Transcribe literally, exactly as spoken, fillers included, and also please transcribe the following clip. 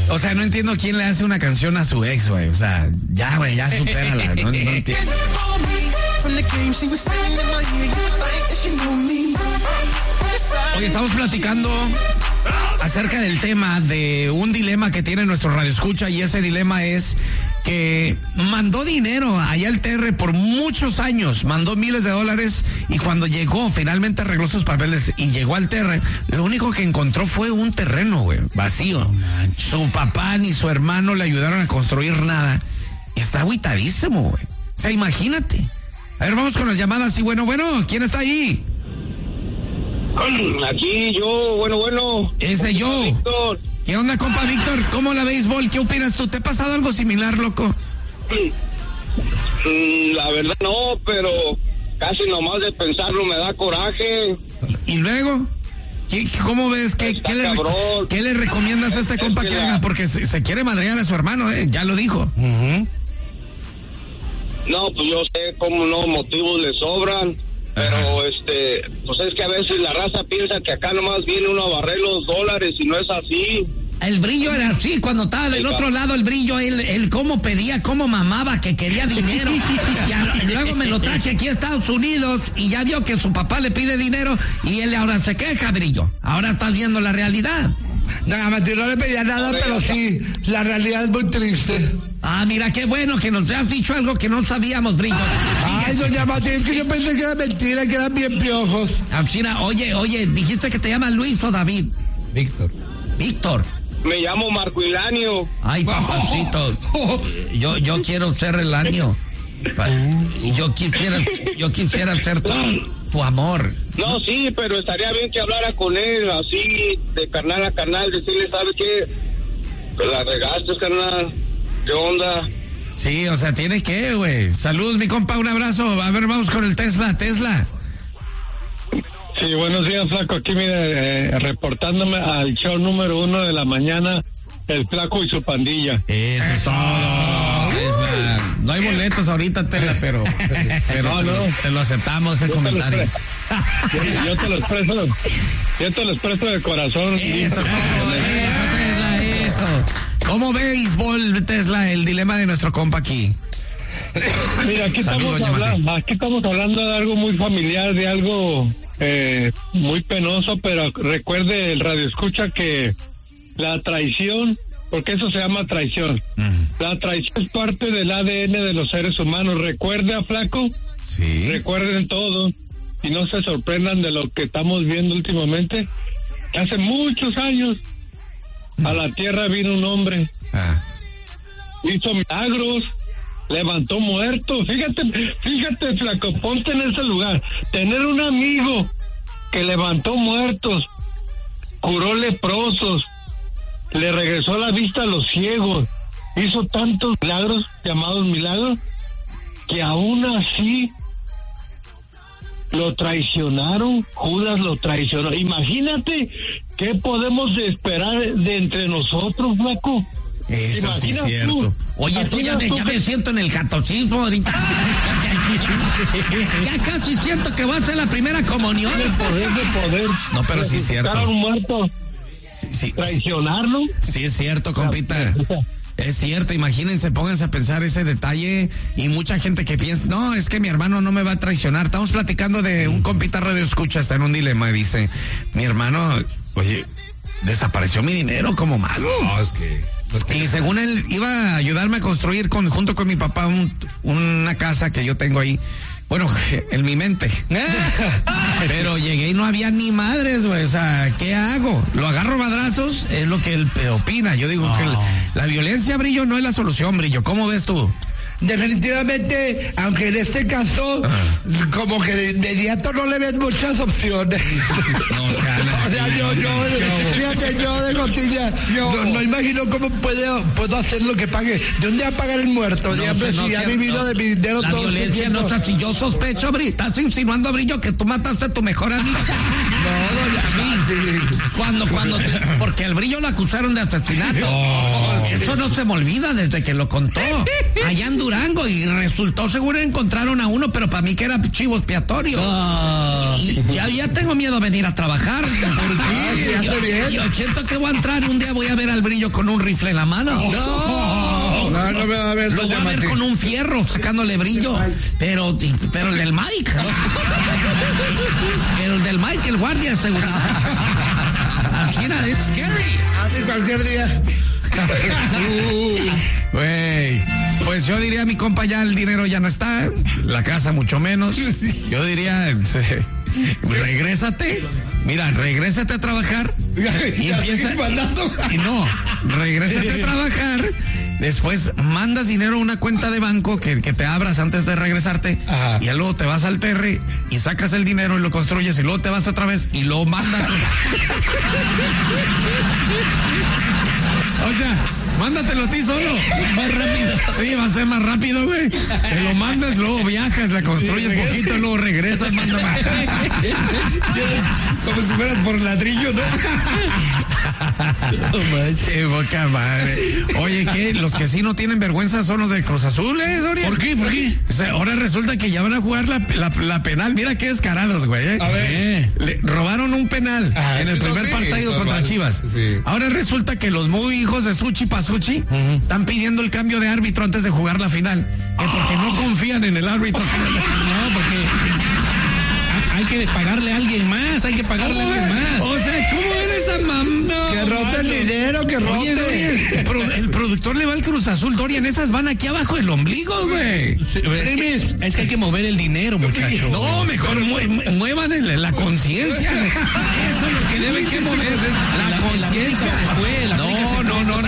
O sea, no entiendo quién le hace una canción a su ex, güey. O sea, ya, güey, ya supérala. No, no entiendo. Hoy estamos platicando acerca del tema de un dilema que tiene nuestro radioescucha, y ese dilema es que mandó dinero allá al T R por muchos años, mandó miles de dólares, y cuando llegó, finalmente arregló sus papeles y llegó al T R, lo único que encontró fue un terreno, güey, vacío. Su papá ni su hermano le ayudaron a construir nada. Está agüitadísimo, güey. O sea, imagínate. A ver, vamos con las llamadas. Y bueno, bueno, ¿quién está ahí? Aquí yo, bueno, bueno. Ese yo. Víctor. ¿Qué onda, compa Víctor? ¿Cómo la béisbol? ¿Qué opinas tú? ¿Te ha pasado algo similar, loco? Mm, la verdad no, pero casi nomás de pensarlo me da coraje. ¿Y luego? ¿Qué, ¿Cómo ves? ¿Qué, ¿qué, le, ¿Qué le recomiendas a este es compa que, que la... haga? Porque se, se quiere madrear a su hermano, ¿eh? Ya lo dijo. Uh-huh. No, pues yo sé cómo no, motivos le sobran. Pero, ajá, este, pues es que a veces la raza piensa que acá nomás viene uno a barrer los dólares y no es así. El brillo era así, cuando estaba del otro lado el brillo, él, él cómo pedía, cómo mamaba, que quería dinero. Y a, luego me lo traje aquí a Estados Unidos y ya vio que su papá le pide dinero y él ahora se queja, brillo. Ahora estás viendo la realidad. No, Mati, no le pedía nada, ver, pero sí, la realidad es muy triste. Ah, mira, qué bueno que nos has dicho algo que no sabíamos, brillo. Ay, doña Mati, es que yo pensé que era mentira, que eran bien piojos. Alcina, oye, oye, dijiste que te llamas Luis o David. Víctor. Víctor. Me llamo Marco Ilanio. Ay, papacito, yo, yo quiero ser el año. Yo quisiera, yo quisiera ser tu, tu amor. No, sí, pero estaría bien que hablara con él, así, de carnal a carnal, decirle, ¿sabe qué? Pues la regaste, carnal. ¿Qué onda? Sí, o sea, tiene que, güey. Saludos, mi compa, un abrazo. A ver, vamos con el Tesla, Tesla. Sí, buenos días, Flaco. Aquí, mire, eh, reportándome al show número uno de la mañana, el Flaco y su pandilla. Eso es todo. Tesla. No hay boletos ahorita, Tesla, pero, pero no, no. Te lo aceptamos, el comentario. Yo, yo te los presto, yo te los presto de corazón. Eso, todo, eso, Tesla, eso. ¿Cómo ve béisbol, Tesla, el dilema de nuestro compa aquí? Mira, aquí estamos, hablando, aquí estamos hablando de algo muy familiar, de algo eh, muy penoso, pero recuerde el radioescucha que la traición, porque eso se llama traición, uh-huh, la traición es parte del A D N de los seres humanos. Recuerde a Flaco, sí, recuerden todo y no se sorprendan de lo que estamos viendo últimamente. Hace muchos años uh-huh, a la tierra vino un hombre, uh-huh, hizo milagros, levantó muertos. Fíjate, fíjate, Flaco, ponte en ese lugar. Tener un amigo que levantó muertos, curó leprosos, le regresó la vista a los ciegos, hizo tantos milagros, llamados milagros, que aún así lo traicionaron. Judas lo traicionó. Imagínate qué podemos esperar de entre nosotros, Flaco. Eso sí es cierto. Tú, Oye, tú ya, me, tú ya me siento en el catolicismo ahorita. Ya casi siento que va a ser la primera comunión. El poder de poder. No, pero sí es cierto. Muertos. Sí, sí, traicionarlo. Sí es cierto, compita. Es cierto, imagínense, pónganse a pensar ese detalle, y mucha gente que piensa, no, es que mi hermano no me va a traicionar. Estamos platicando de un compita radio escucha, está en un dilema y dice, mi hermano, oye, desapareció mi dinero como mago. No, es que... Y según él iba a ayudarme a construir con, junto con mi papá un, una casa que yo tengo ahí. Bueno, en mi mente. Pero llegué y no había ni madres, güey. O sea, ¿qué hago? ¿Lo agarro madrazos? Es lo que él opina. Yo digo oh. que el, la violencia, Brillo, no es la solución, Brillo. ¿Cómo ves tú? Definitivamente, aunque en este caso, uh-huh, como que de inmediato no le ves muchas opciones. No, o sea, no, o sea yo, yo, yo, fíjate, yo de costilla, no, no imagino cómo puedo, puedo hacer lo que pague. ¿De dónde va a pagar el muerto? No, Siempre, no, si no, ha vivido no, de mi dinero la todo violencia no, o sea, si yo sospecho, Brillo, estás insinuando, Brillo, que tú mataste a tu mejor amigo. Sí. Cuando, cuando, te, porque al Brillo lo acusaron de asesinato. Oh, eso no se me olvida desde que lo contó. Allá en Durango y resultó seguro encontraron a uno, pero para mí que era chivo expiatorio. Oh. Y ya, ya tengo miedo a venir a trabajar. Porque yo, yo, yo siento que voy a entrar un día voy a ver al Brillo con un rifle en la mano. No, no, no me va a ver. Lo voy a ver con un fierro sacándole brillo, pero, pero el del Mike. Pero el del Mike, el guardia de seguridad. Así era, es scary. Así cualquier día. Güey, pues yo diría, mi compa, ya el dinero ya no está, la casa mucho menos. Yo diría, regrésate, mira, regrésate a trabajar y empieza, y, y no, regrésate a trabajar. Después mandas dinero a una cuenta de banco que, que te abras antes de regresarte. Ajá. Y luego te vas al Terry y sacas el dinero y lo construyes y luego te vas otra vez y lo mandas. O sea, mándatelo a ti solo. Más rápido. Sí, va a ser más rápido, güey. Te lo mandas, luego viajas, la construyes poquito, luego regresas, manda más. Como si fueras por ladrillo, ¿no? No manches, boca madre. Oye, ¿qué? Los que sí no tienen vergüenza son los de Cruz Azul, ¿eh, Doria? ¿Por qué? ¿Por qué? O sea, ahora resulta que ya van a jugar la, la, la penal. Mira qué descarados, güey. ¿eh? A ver. Eh, le robaron un penal ah, en el primer no, sí, partido contra Chivas. Sí. Ahora resulta que los muy hijos de Suchi Pasuchi uh-huh. están pidiendo el cambio de árbitro antes de jugar la final. Que porque oh. no confían en el árbitro. No, porque hay que pagarle a alguien más, hay que pagarle a alguien más. O sea, ¿cómo eres esa mamá? Que rote el dinero, que rote. Oye, Dorian, el, pro, el productor le va al Cruz Azul, Dorian, esas van aquí abajo del ombligo, güey. Sí, es, que, es que hay que mover el dinero, muchachos. No, mejor mu muevan el, la conciencia. Eso es lo que deben que mover, la, la conciencia. No, no, no, no.